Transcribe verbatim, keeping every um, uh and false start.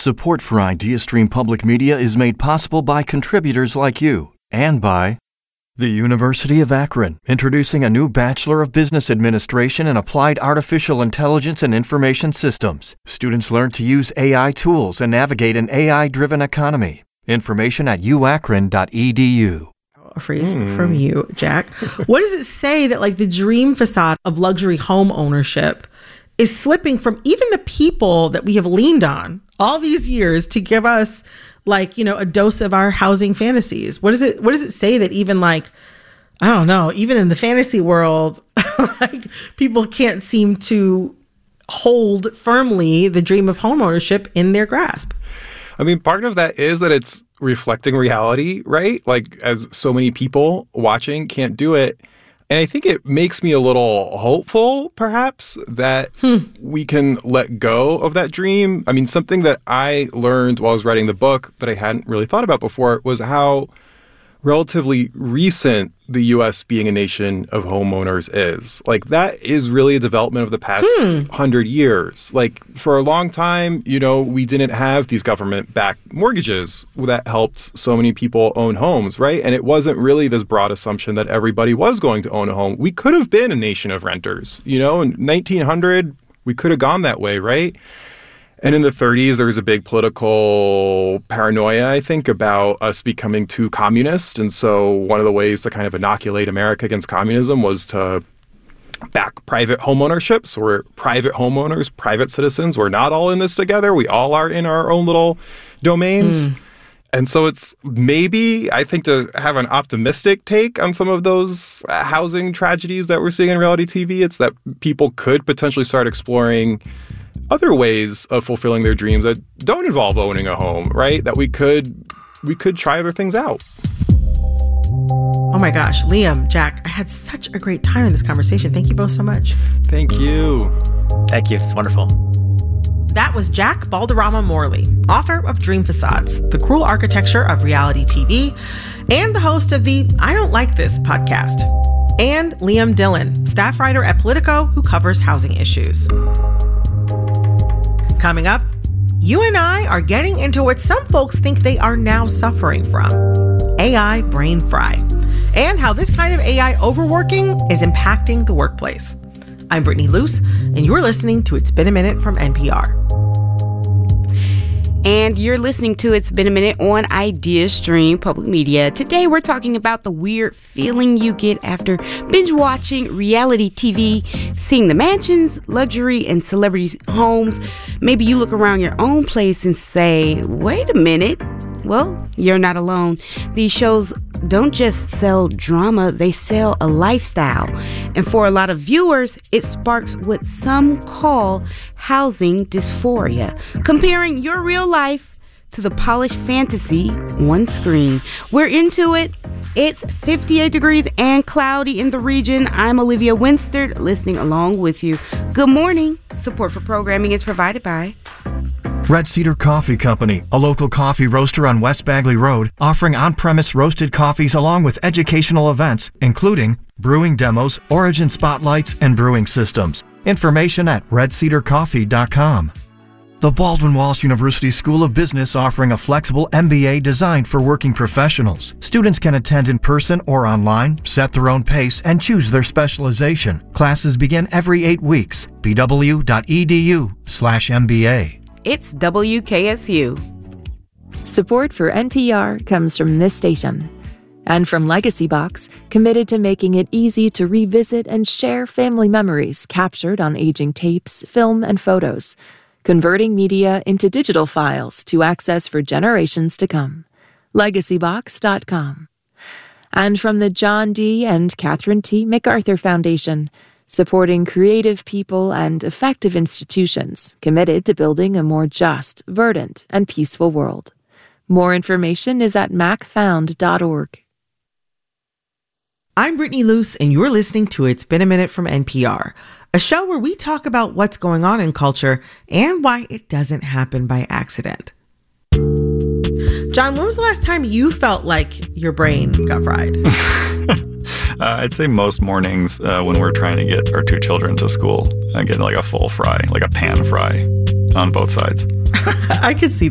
Support for IdeaStream Public Media is made possible by contributors like you and by the University of Akron, introducing a new Bachelor of Business Administration in Applied Artificial Intelligence and Information Systems. Students learn to use A I tools and navigate an A I-driven economy. Information at u akron dot e d u. A phrase mm. from you, Jack. What does it say that like the dream facade of luxury home ownership is slipping from even the people that we have leaned on all these years to give us like, you know, a dose of our housing fantasies? What does it, what does it say that even like, I don't know, even in the fantasy world, like people can't seem to hold firmly the dream of homeownership in their grasp? I mean, part of that is that it's reflecting reality, right? Like, as so many people watching can't do it. And I think it makes me a little hopeful, perhaps, that hmm. we can let go of that dream. I mean, something that I learned while I was writing the book that I hadn't really thought about before was how relatively recent the U S being a nation of homeowners is. Like, that is really a development of the past hmm. hundred years. Like, for a long time, you know, we didn't have these government-backed mortgages that helped so many people own homes, right? And it wasn't really this broad assumption that everybody was going to own a home. We could have been a nation of renters. You know, in nineteen hundred, we could have gone that way, right? And in the thirties, there was a big political paranoia, I think, about us becoming too communist. And so one of the ways to kind of inoculate America against communism was to back private home ownership. So we're private homeowners, private citizens. We're not all in this together. We all are in our own little domains. Mm. And so it's maybe, I think, to have an optimistic take on some of those housing tragedies that we're seeing in reality T V, it's that people could potentially start exploring other ways of fulfilling their dreams that don't involve owning a home, right? That we could we could try other things out. Oh my gosh, Liam, Jack, I had such a great time in this conversation. Thank you both so much. Thank you. Thank you. It's wonderful. That was Jack Balderrama Morley, author of Dream Facades, The Cruel Architecture of Reality T V, and the host of the I Don't Like This podcast. And Liam Dillon, staff writer at Politico, who covers housing issues. Coming up, you and I are getting into what some folks think they are now suffering from, A I brain fry, and how this kind of A I overworking is impacting the workplace. I'm Brittany Luce, and you're listening to It's Been a Minute from N P R. And you're listening to It's Been a Minute on IdeaStream Public Media. Today we're talking about the weird feeling you get after binge watching reality T V, seeing the mansions, luxury, and celebrity homes. Maybe you look around your own place and say, wait a minute. Well, you're not alone. These shows don't just sell drama, they sell a lifestyle. And for a lot of viewers, it sparks what some call housing dysphoria, comparing your real life to the polished fantasy on screen. We're into it. It's fifty-eight degrees and cloudy in the region. I'm Olivia Winstead, listening along with you. Good morning. Support for programming is provided by Red Cedar Coffee Company, a local coffee roaster on West Bagley Road, offering on-premise roasted coffees along with educational events, including brewing demos, origin spotlights, and brewing systems. Information at red cedar coffee dot com. The Baldwin Wallace University School of Business offering a flexible M B A designed for working professionals. Students can attend in person or online, set their own pace, and choose their specialization. Classes begin every eight weeks. b w dot e d u slash M B A. It's W K S U. Support for N P R comes from this station and from Legacy Box, committed to making it easy to revisit and share family memories captured on aging tapes, film, and photos, converting media into digital files to access for generations to come. legacy box dot com. And from the John D. and Catherine T. MacArthur Foundation, supporting creative people and effective institutions committed to building a more just, verdant, and peaceful world. More information is at mac found dot org. I'm Brittany Luce, and you're listening to It's Been a Minute from N P R, a show where we talk about what's going on in culture and why it doesn't happen by accident. John, when was the last time you felt like your brain got fried? Uh, I'd say most mornings uh, when we're trying to get our two children to school, I get like a full fry, like a pan fry on both sides. I could see